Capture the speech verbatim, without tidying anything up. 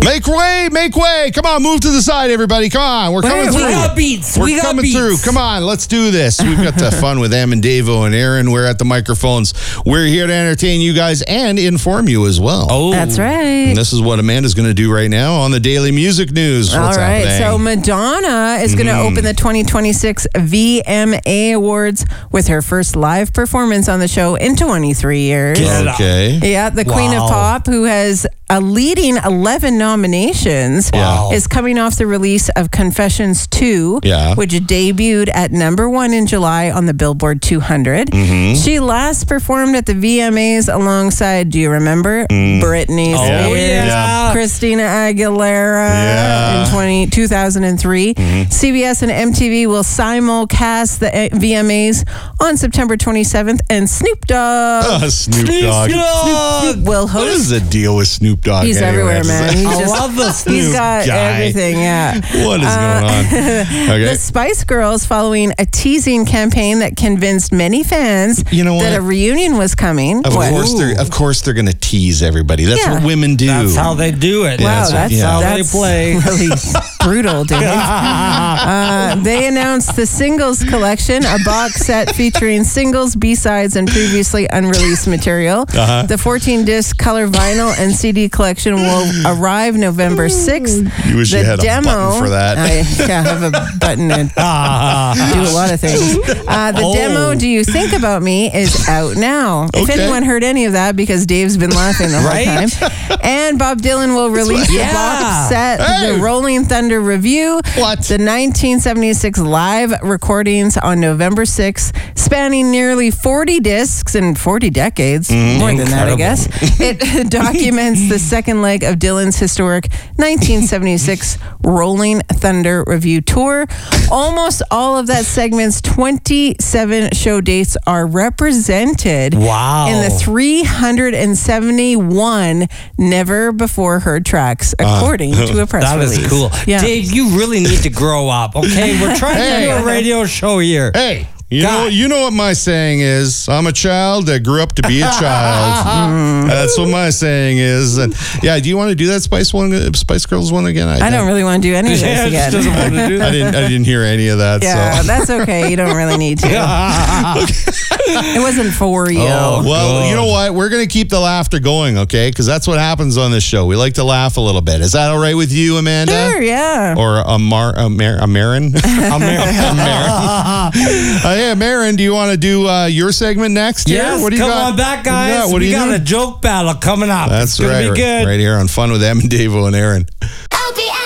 Make way, make way. Come on, move to the side, everybody. Come on, we're coming we through. We got beats. We're we got coming beats. through. Come on, let's do this. We've got the fun with Em and Davo and Aaron. We're at the microphones. We're here to entertain you guys and inform you as well. Oh, That's right. And this is what Amanda's going to do right now on the Daily Music News. What's All right, happening? so Madonna is going to Mm. open the twenty twenty-six V M A Awards with her first live performance on the show in twenty-three years. Get Okay. Yeah, the Queen Wow. of Pop, who has a leading eleven nominations, Wow. is coming off the release of Confessions two, Yeah. which debuted at number one in July on the Billboard two hundred. Mm-hmm. She last performed at the V M As alongside, do you remember? Britney Oh, Spears, yeah. Christina Aguilera Yeah. in twenty, two thousand three. Mm-hmm. C B S and M T V will simulcast the V M As on September twenty-seventh, and Snoop Dogg Oh, Snoop Snoop Dogg. Dogg. will What is host. the deal with Snoop Dogg? He's anyway? everywhere, man. He's I just, love the Snoop he's got guy. everything, yeah. What is going on? Okay. The Spice Girls, following a teasing campaign that convinced many fans You know that what? a reunion was coming. Of What? course, they're of course they're going to tease everybody. That's Yeah. what women do. That's how they do it. Yeah, Wow, that's what- that's, yeah. how they that's play. really brutal, dude. uh, they announced the singles collection, a box set featuring singles, B-sides, and previously unreleased material. Uh-huh. The fourteen-disc color vinyl and C D collection will arrive November sixth. You wish the you had a demo, button for that. I yeah, have a button and do a lot of things. Uh, the Oh. demo, Do You Think About Me, is out now. If Okay. anyone heard any of that, because Dave's been laughing the whole Right? time. And Bob Dylan will release the Yeah. box set, Hey. the Rolling Thunder Review, What? the nineteen seventy-six live recordings on November sixth, spanning nearly forty discs and forty decades, more than that, I Incredible. guess. It documents the second leg of Dylan's historic nineteen seventy-six Rolling Thunder Review tour. Almost all of that segment's twenty-seven show dates are represented Wow. in the three hundred seventy-one never before heard tracks, according to a press That release. is cool. Yeah. Dave, you really need to grow up, okay? We're trying Hey. to do a radio show here. Hey, you God. know, you know what my saying is. I'm a child that grew up to be a child. That's what my saying is. And yeah, do you want to do that Spice one, Spice Girls one again? I don't really want to do any of this Yeah, again. just doesn't want to do I that. didn't. I didn't hear any of that. Yeah, So. that's okay. You don't really need to. It wasn't for you. Oh, Well, God. you know what? We're going to keep the laughter going, okay? Because that's what happens on this show. We like to laugh a little bit. Is that all right with you, Amanda? Sure, yeah. Or a Mar, a Mar, a Marin? I'm there. uh, yeah, Marin, do you want to do uh, your segment next? here? Yes, What do you come got? on back, What do you guys. got? What do we you got doing? a joke battle coming up. That's it's gonna right. be good. Right here on Fun with Em and Davo and Aaron.